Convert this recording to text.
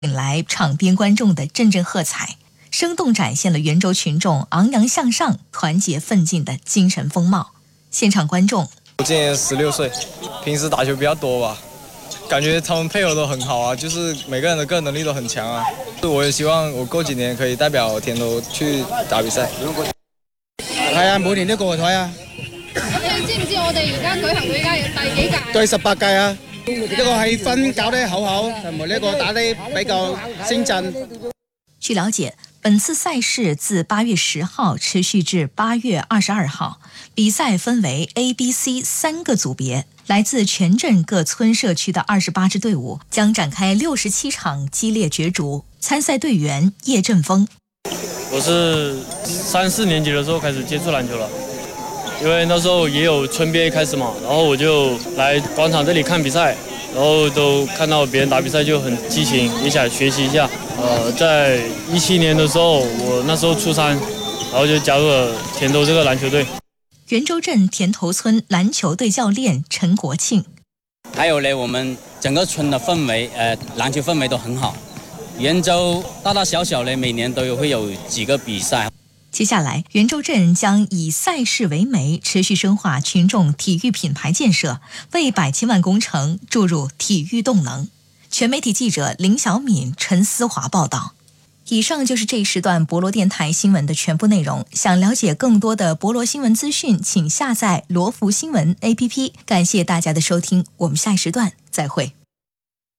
引来场边观众的阵阵喝彩，生动展现了袁州群众昂扬向上、团结奋进的精神风貌。现场观众： 我今年16岁，平时打球比较多吧，感觉他们配合都很好啊，就是每个人的个人能力都很强啊。我也希望我過幾年可以代表田頭去打比賽。 係啊，每年都過去睇啊。 咁你知唔知我哋而家舉行到依家第幾屆？ 對，18屆啊。呢個氣氛搞得好好，同埋呢個打得比較精進。 据了解，本次赛事自8月10号持续至8月22号，比赛分为 A、B、C 3个组别，来自全镇各村社区的28支队伍将展开67场激烈角逐。参赛队员叶振锋： 我是3、4年级的时候开始接触篮球了，因为那时候也有村边开始嘛，然后我就来广场这里看比赛，然后都看到别人打比赛就很激情，也想学习一下。在17年的时候，我那时候初3，然后就加入了田头这个篮球队。 袁州镇田头村篮球队教练陈国庆： 还有呢，我们整个村的氛围，篮球氛围都很好。袁州大大小小呢，每年都会有几个比赛。 接下来，袁州镇将以赛事为媒，持续深化群众体育品牌建设，为百千万工程注入体育动能。全媒体记者林小敏、陈思华报道。以上就是这一时段博罗电台新闻的全部内容。想了解更多的博罗新闻资讯，请下载罗福新闻 APP。感谢大家的收听，我们下一时段再会。